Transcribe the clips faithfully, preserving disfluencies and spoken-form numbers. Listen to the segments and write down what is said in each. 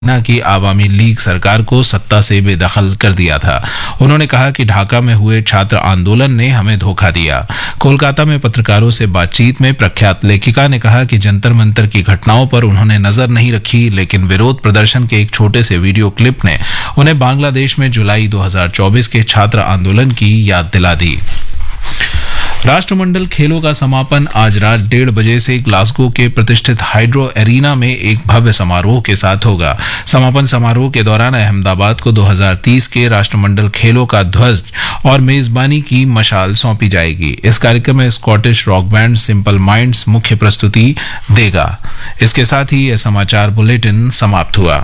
न कि आवामी लीग सरकार को सत्ता से बेदखल कर दिया था। उन्होंने कहा कि ढाका में हुए छात्र आंदोलन ने हमें धोखा दिया। कोलकाता में पत्रकारों से बातचीत में प्रख्यात लेखिका ने कहा कि जंतर मंतर की घटनाओं पर उन्होंने नजर नहीं रखी, लेकिन विरोध प्रदर्शन के एक छोटे से वीडियो क्लिप ने उन्हें बांग्लादेश में जुलाई दो हज़ार चौबीस के छात्र आंदोलन की याद दिला दी। राष्ट्रमंडल खेलों का समापन आज रात डेढ़ बजे से ग्लासगो के प्रतिष्ठित हाइड्रो एरिना में एक भव्य समारोह के साथ होगा। समापन समारोह के दौरान अहमदाबाद को दो हज़ार तीस के राष्ट्रमंडल खेलों का ध्वज और मेजबानी की मशाल सौंपी जाएगी। इस कार्यक्रम में Scottish rock band simple minds मुख्य प्रस्तुति देगा। इसके साथ ही यह समाचार बुलेटिन समाप्त हुआ।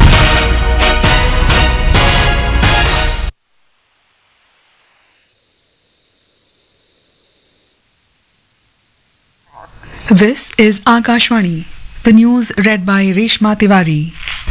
This is Akashvani. The news read by Reshma Tiwari.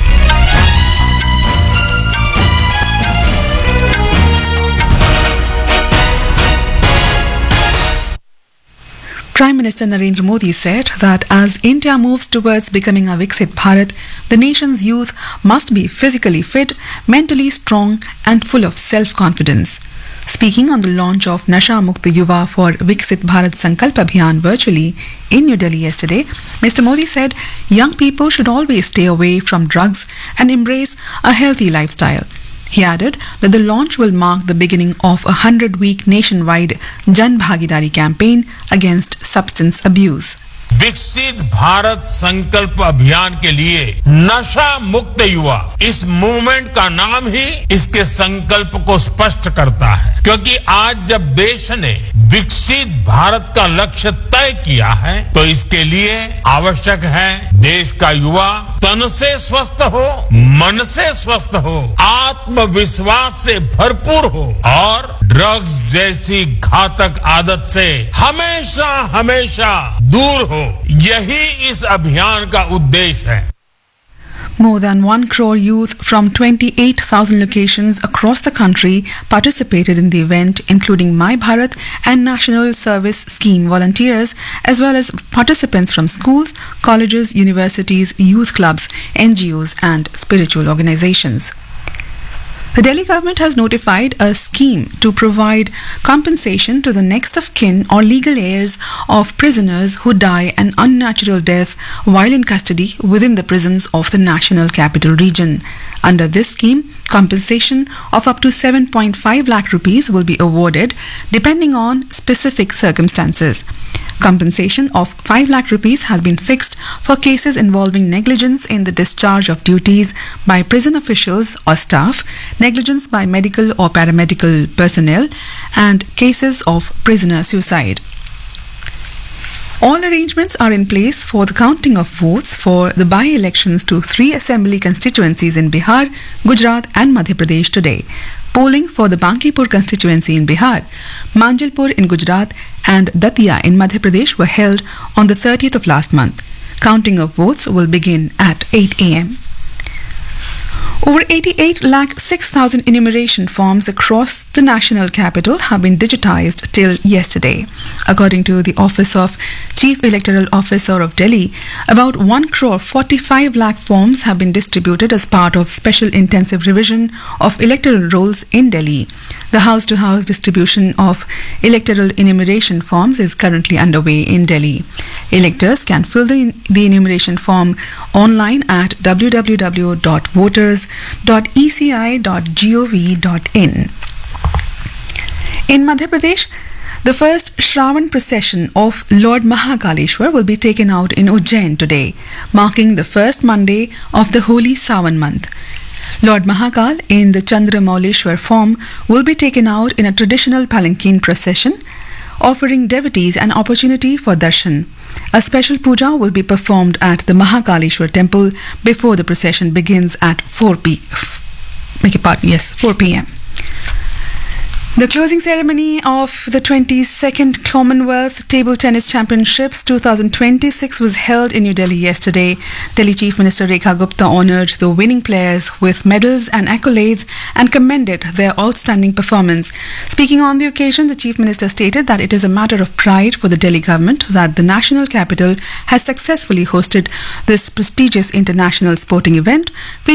Prime Minister Narendra Modi said that as India moves towards becoming a Viksit Bharat, the nation's youth must be physically fit, mentally strong and full of self-confidence. Speaking on the launch of Nasha Mukta Yuva for Viksit Bharat Sankalp Abhiyan virtually in New Delhi yesterday, Mister Modi said young people should always stay away from drugs and embrace a healthy lifestyle. He added that the launch will mark the beginning of a hundred-week nationwide Jan Bhagidari campaign against substance abuse. विकसित भारत संकल्प अभियान के लिए नशा मुक्त युवा, इस movement का नाम ही इसके संकल्प को स्पष्ट करता है, क्योंकि आज जब देश ने विकसित भारत का लक्ष्य तय किया है तो इसके लिए आवश्यक है देश का युवा तन से स्वस्थ हो, मन से स्वस्थ हो, आत्मविश्वास से भरपूर हो और ड्रग्स जैसी घातक आदत से हमेशा हमेशा दूर हो। यही इस अभियान का उद्देश्य है। More than one crore youth from twenty-eight thousand locations across the country participated in the event, including My Bharat and National Service Scheme volunteers, as well as participants from schools, colleges, universities, youth clubs, N G Os and spiritual organizations. The Delhi government has notified a scheme to provide compensation to the next of kin or legal heirs of prisoners who die an unnatural death while in custody within the prisons of the National Capital Region. Under this scheme, compensation of up to seven point five lakh rupees will be awarded depending on specific circumstances. Compensation of five lakh rupees has been fixed for cases involving negligence in the discharge of duties by prison officials or staff, negligence by medical or paramedical personnel, and cases of prisoner suicide. All arrangements are in place for the counting of votes for the by-elections to three assembly constituencies in Bihar, Gujarat and Madhya Pradesh today. Polling for the Bankipur constituency in Bihar, Manjalpur in Gujarat and Datia in Madhya Pradesh were held on the thirtieth of last month. Counting of votes will begin at eight a m Over eighty-eight lakh six thousand enumeration forms across the national capital have been digitized till yesterday. According to the Office of Chief Electoral Officer of Delhi, about one crore forty-five lakh forms have been distributed as part of special intensive revision of electoral rolls in Delhi. The house-to-house distribution of electoral enumeration forms is currently underway in Delhi. Electors can fill the, the enumeration form online at w w w dot voters dot e c i dot gov dot in. In Madhya Pradesh, the first Shravan procession of Lord Mahakaleshwar will be taken out in Ujjain today, marking the first Monday of the holy Sawan month. Lord Mahakal in the Chandra Mauleshwar form will be taken out in a traditional palanquin procession, offering devotees an opportunity for darshan. A special puja will be performed at the Mahakaleshwar temple before the procession begins at four p. Make a part, yes, four p m. The closing ceremony of the twenty-second Commonwealth Table Tennis Championships twenty twenty-six was held in New Delhi yesterday. Delhi Chief Minister Rekha Gupta honoured the winning players with medals and accolades and commended their outstanding performance. Speaking on the occasion, the Chief Minister stated that it is a matter of pride for the Delhi government that the national capital has successfully hosted this prestigious international sporting event,